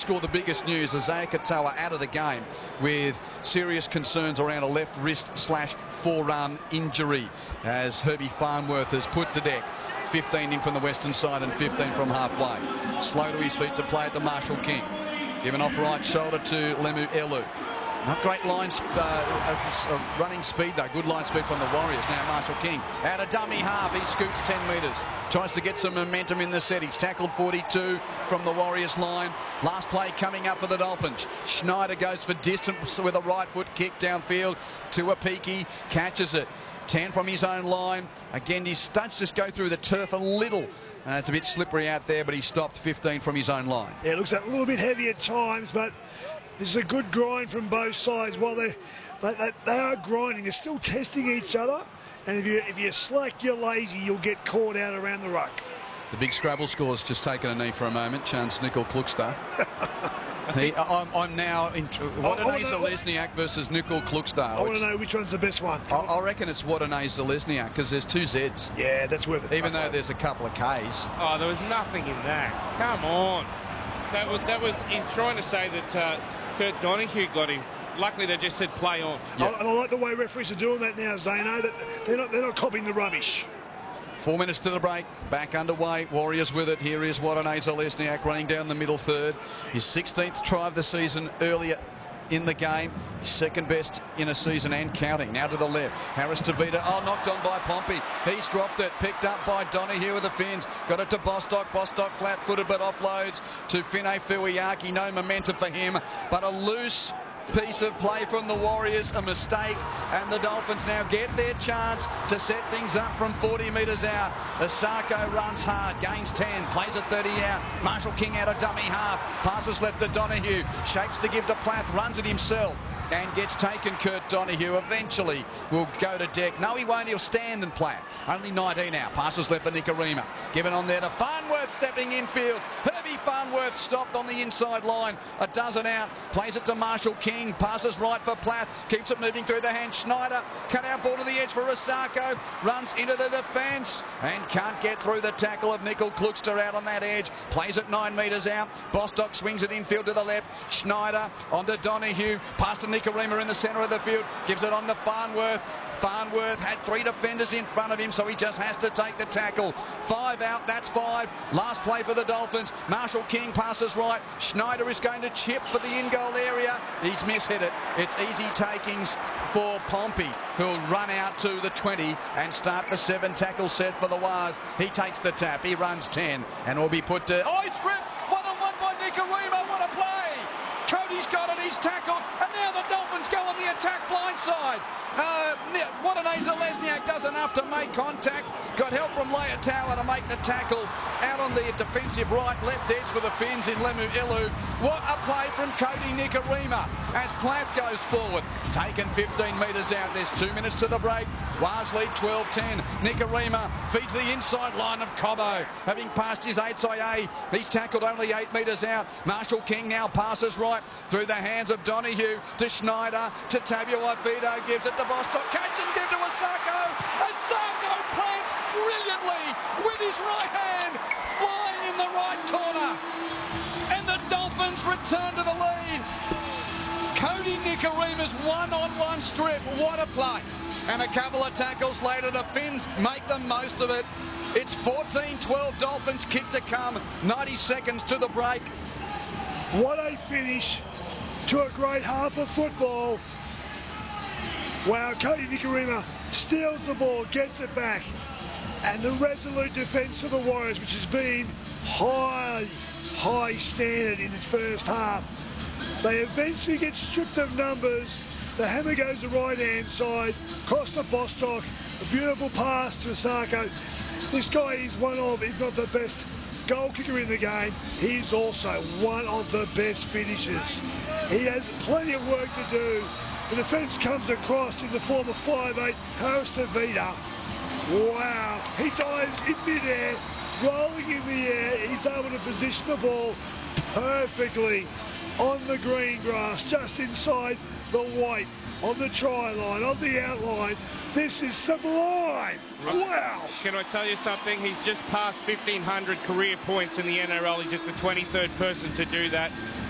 score, the biggest news, Isaiah Katoa out of the game with serious concerns around a left wrist/forearm injury, as Herbie Farnworth is put to deck. 15 in from the western side and 15 from halfway. Slow to his feet to play at the Marshall King. Given off right shoulder to Lemu Elu. Not great running speed though. Good line speed from the Warriors. Now Marshall King out of dummy half. He scoots 10 metres. Tries to get some momentum in the set. He's tackled 42 from the Warriors line. Last play coming up for the Dolphins. Schneider goes for distance with a right foot kick downfield to Apiki. Catches it. 10 from his own line. Again, his studs just go through the turf a little. It's a bit slippery out there, but he stopped 15 from his own line. Yeah, it looks a little bit heavy at times, but this is a good grind from both sides. While they are grinding, they're still testing each other. And if you're slack, you're lazy, you'll get caught out around the ruck. The big Scrabble score's just taken a knee for a moment. Chance Nicol-Klukstad. I'm now in Wadanay Zelezniak versus Nicol-Klukstad. I want to know which one's the best one. I reckon it's Wadanay Zelezniak because there's 2 Zs. Yeah, that's worth it. Even though there's a couple of Ks. Oh, there was nothing in that. Come on. That was. He's trying to say that Kurt Donahue got him. Luckily, they just said play on. Yep. I like the way referees are doing that now, Zano. That they're not copying the rubbish. 4 minutes to the break, back underway, Warriors with it. Here is Wadanay Zelezniak running down the middle third. His 16th try of the season earlier in the game. His second best in a season and counting. Now to the left, Harris Tavita. Oh, knocked on by Pompey. He's dropped it, picked up by Donahue with the fins. Got it to Bostock. Bostock flat-footed but offloads to Fine Fuiaki. No momentum for him, but a loose piece of play from the Warriors, a mistake, and the Dolphins now get their chance to set things up from 40 metres out. Asako runs hard, gains 10, plays at 30 out. Marshall King out of dummy half, passes left to Donahue, shapes to give to Plath, runs it himself and gets taken. Kurt Donahue eventually will go to deck. No, he won't. He'll stand and play. Only 19 now. Passes left for Nikorima. Given on there to Farnworth, stepping infield. Herbie Farnworth stopped on the inside line. A dozen out. Plays it to Marshall King. Passes right for Plath. Keeps it moving through the hand. Schneider. Cut out ball to the edge for Asako. Runs into the defence and can't get through the tackle of Nicol-Klukstad out on that edge. Plays it 9 metres out. Bostock swings it infield to the left. Schneider onto Donahue. Pass to Nikorima in the centre of the field. Gives it on to Farnworth. Farnworth had 3 defenders in front of him, so he just has to take the tackle. 5 out, that's 5. Last play for the Dolphins. Marshall King passes right. Schneider is going to chip for the in-goal area. He's mishit it. It's easy takings for Pompey, who'll run out to the 20 and start the 7-tackle set for the Waz. He takes the tap. He runs 10 and will be put to... Oh, he's stripped! 1-on-1 by Nikorima. What a play! Cody's got it, he's tackled, and now the Dolphins go on the attack blindside. Wadanay Zelezniak does enough to make contact. Got help from Leotawa to make the tackle out on the defensive right, left edge for the Finns in Lemu Elu. What a play from Cody Nikorima as Plath goes forward. Taken 15 metres out. There's 2 minutes to the break. Waz lead 12-10. Nikorima feeds the inside line of Cobbo. Having passed his 8IA, he's tackled only 8 metres out. Marshall King now passes right through the hands of Donahue to Schneider to Tabuai-Fidow. Gives it to Bostock. Catch and give to Asako. Asako plants brilliantly with his right hand, flying in the right corner. And the Dolphins return to the lead. Cody Nikorima's 1-on-1 strip. What a play. And a couple of tackles later, the Finns make the most of it. It's 14-12 Dolphins kick to come. 90 seconds to the break. What a finish to a great half of football. Wow, Cody Nikorima steals the ball, gets it back. And the resolute defence of the Warriors, which has been high standard in its first half. They eventually get stripped of numbers. The hammer goes the right-hand side. Costa Bostock, a beautiful pass to Asako. This guy is one of, if not the best goal kicker in the game. He's also one of the best finishers. He has plenty of work to do. The defence comes across in the form of 5'8", Harris Tavita. Wow, he dives in mid-air, rolling in the air. He's able to position the ball perfectly on the green grass, just inside the white, on the try line, on the outline. This is sublime. Wow. Can I tell you something? He's just passed 1,500 career points in the NRL. He's just the 23rd person to do that.